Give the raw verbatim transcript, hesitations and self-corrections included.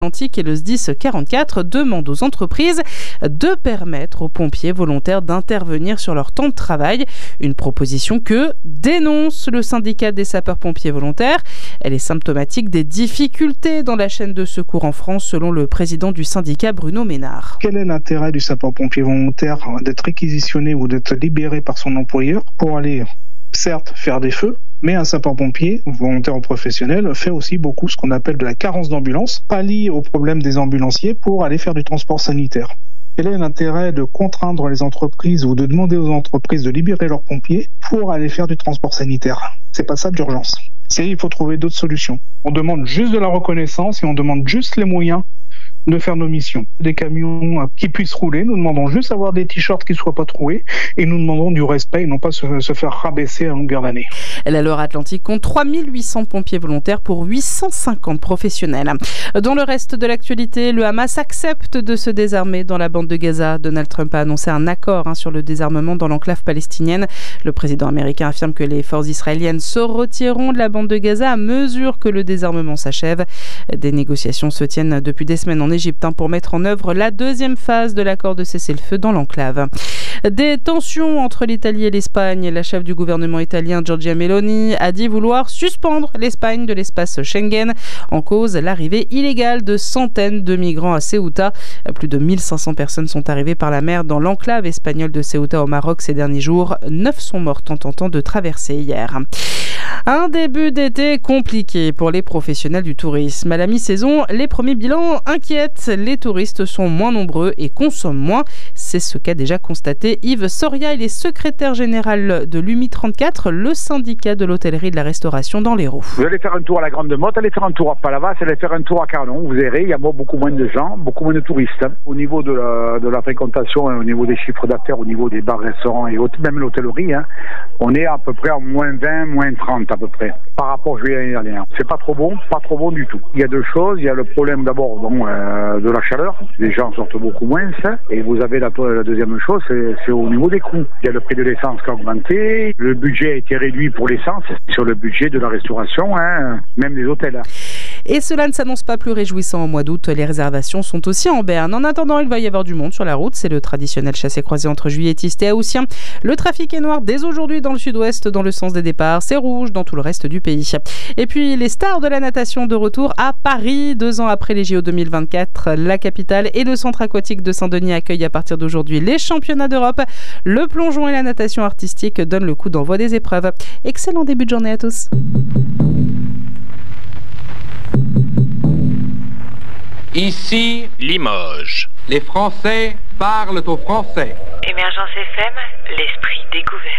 Atlantique et le S D I S quarante-quatre demandent aux entreprises de permettre aux pompiers volontaires d'intervenir sur leur temps de travail. Une proposition que dénonce le syndicat des sapeurs-pompiers volontaires. Elle est symptomatique des difficultés dans la chaîne de secours en France, selon le président du syndicat Bruno Ménard. Quel est l'intérêt du sapeur-pompier volontaire d'être réquisitionné ou d'être libéré par son employeur pour aller, certes, faire des feux, mais un sapeur-pompier, volontaire ou professionnel, fait aussi beaucoup ce qu'on appelle de la carence d'ambulance, pallie au problème des ambulanciers pour aller faire du transport sanitaire. Quel est l'intérêt de contraindre les entreprises ou de demander aux entreprises de libérer leurs pompiers pour aller faire du transport sanitaire? C'est pas ça d'urgence. C'est, il faut trouver d'autres solutions. On demande juste de la reconnaissance et on demande juste les moyens de faire nos missions. Des camions qui puissent rouler, nous demandons juste avoir des t-shirts qui ne soient pas troués et nous demandons du respect et non pas se, se faire rabaisser à longueur d'année. La Loire-Atlantique compte trois mille huit cents pompiers volontaires pour huit cent cinquante professionnels. Dans le reste de l'actualité, le Hamas accepte de se désarmer dans la bande de Gaza. Donald Trump a annoncé un accord hein, sur le désarmement dans l'enclave palestinienne. Le président américain affirme que les forces israéliennes se retireront de la bande de Gaza à mesure que le désarmement s'achève. Des négociations se tiennent depuis des semaines en Égypte pour mettre en œuvre la deuxième phase de l'accord de cessez-le-feu dans l'enclave. Des tensions entre l'Italie et l'Espagne. La chef du gouvernement italien, Giorgia Meloni, a dit vouloir suspendre l'Espagne de l'espace Schengen en cause l'arrivée illégale de centaines de migrants à Ceuta. Plus de mille cinq cents personnes sont arrivées par la mer dans l'enclave espagnole de Ceuta au Maroc ces derniers jours. Neuf sont mortes en tentant de traverser hier. Un début d'été compliqué pour les professionnels du tourisme. À la mi-saison, les premiers bilans inquiètent. Les touristes sont moins nombreux et consomment moins. C'est ce qu'a déjà constaté Yves Soria. Il est secrétaire général de l'U M I trente-quatre, le syndicat de l'hôtellerie et de la restauration dans l'Hérault. Vous allez faire un tour à la Grande Motte, allez faire un tour à Palavas, allez faire un tour à Carnon. Vous verrez, il y a beaucoup moins de gens, beaucoup moins de touristes. Au niveau de la, de la fréquentation, au niveau des chiffres d'affaires, au niveau des bars, restaurants et même l'hôtellerie, hein, on est à peu près en moins vingt, moins trente à peu près, par rapport à juillet l'année dernière. C'est pas trop bon, pas trop bon du tout. Il y a deux choses, il y a le problème d'abord bon, euh, de la chaleur, les gens sortent beaucoup moins, et vous avez la, la deuxième chose, c'est, c'est au niveau des coûts. Il y a le prix de l'essence qui a augmenté, le budget a été réduit pour l'essence, sur le budget de la restauration, hein, même des hôtels. Et cela ne s'annonce pas plus réjouissant au mois d'août. Les réservations sont aussi en berne. En attendant, il va y avoir du monde sur la route. C'est le traditionnel chassé-croisé entre Juilletistes et Haussien. Le trafic est noir dès aujourd'hui dans le sud-ouest, dans le sens des départs. C'est rouge dans tout le reste du pays. Et puis, les stars de la natation de retour à Paris. Deux ans après les J O deux mille vingt-quatre, la capitale et le centre aquatique de Saint-Denis accueillent à partir d'aujourd'hui les championnats d'Europe. Le plongeon et la natation artistique donnent le coup d'envoi des épreuves. Excellent début de journée à tous. Ici, Limoges. Les Français parlent au français. Émergence F M, l'esprit découvert.